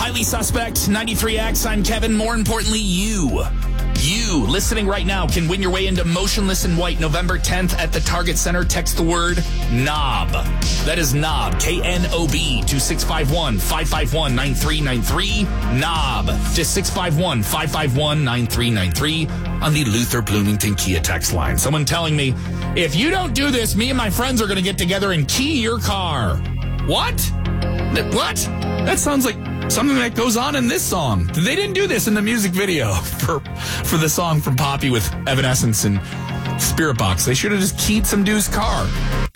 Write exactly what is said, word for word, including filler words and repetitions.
Highly suspect, ninety-three X, I'm Kevin. More importantly, you. You, listening right now, can win your way into Motionless in White November tenth at the Target Center. Text the word KNOB. That is KNOB, K N O B, to six five one, five five one, nine three nine three. KNOB, just six five one, five five one, nine three nine three on the Luther Bloomington Kia text line. Someone telling me, if you don't do this, me and my friends are going to get together and key your car. What? What? That sounds like something that goes on in this song. They didn't do this in the music video for for the song from Poppy with Evanescence and Spirit Box. They should have just keyed some dude's car.